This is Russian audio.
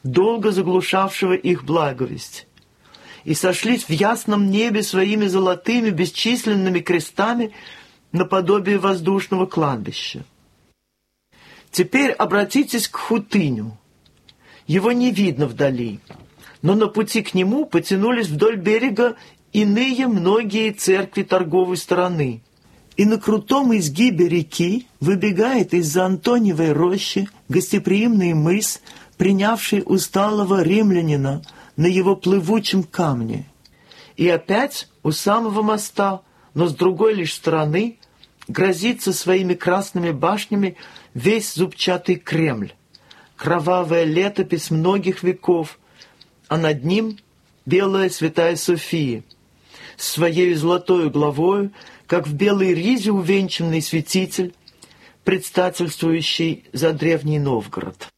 долго заглушавшего их благовесть, и сошлись в ясном небе своими золотыми бесчисленными крестами наподобие воздушного кладбища. Теперь обратитесь к Хутыню. Его не видно вдали, но на пути к нему потянулись вдоль берега иные многие церкви торговой стороны. И на крутом изгибе реки выбегает из-за Антониевой рощи гостеприимный мыс, принявший усталого римлянина на его плывучем камне. И опять у самого моста, но с другой лишь стороны, грозится своими красными башнями весь зубчатый Кремль, кровавая летопись многих веков, а над ним белая святая София, с своей золотою главою, как в белой ризе увенчанный святитель, предстательствующий за древний Новгород.